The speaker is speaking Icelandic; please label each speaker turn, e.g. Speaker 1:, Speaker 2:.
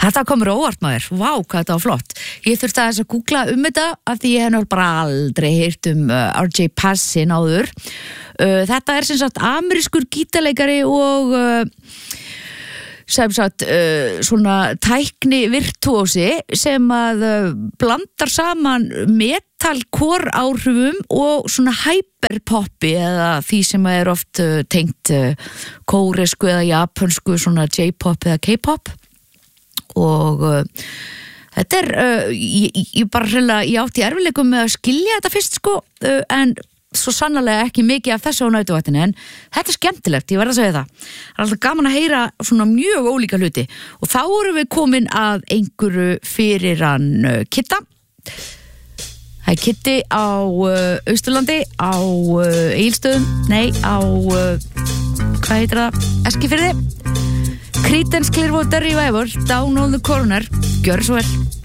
Speaker 1: Þetta komur óvart maður, vá hvað þetta var flott. Ég þurfti að googla þetta af því ég hef bara aldrei heyrt RJ Passin áður. Þetta sem sagt amerískur gítarleikari og sem sagt svona tækni virtuósi sem að blandar saman metalcore áhrifum og svona hyperpoppi eða því sem er oft tengt kóresku eða japansku svona J-pop eða K-pop. Og þetta ég bara hreinlega ég átti erfiðleikum með að skilja þetta fyrst en svo sannarlega ekki mikið af þessu á nautavatninu en þetta er skemmtilegt, ég verð að segja það. Það er alltaf gaman að heyra svona mjög ólíka hluti og þá erum við komin að einhverju fyrir hann Kitta. Það er Kitti á Austurlandi, á Egilsstöðum, á hvað heitir það? Eskifirði. Creedence Clearwater Revival, Down on the Corner, gjörðu svo vel.